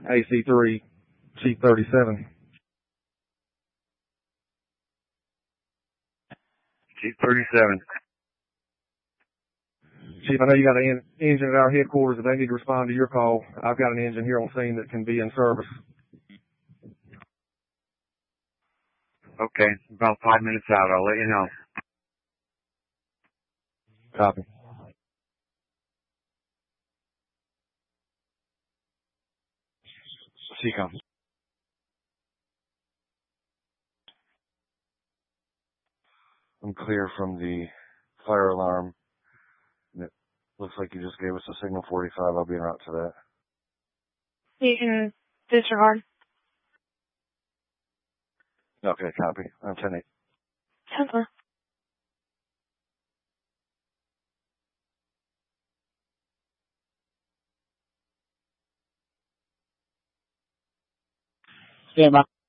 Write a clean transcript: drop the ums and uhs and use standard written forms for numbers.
AC3, Chief 37. Chief 37. Chief, I know you got an engine at our headquarters. If they need to respond to your call, I've got an engine here on scene that can be in service. Okay, about 5 minutes out. I'll let you know. Copy. CECOM. I'm clear from the fire alarm. It looks like you just gave us a signal 45. I'll be en route to that. You can disregard. Okay, copy. I'm 10-8. 10-4. Stand by.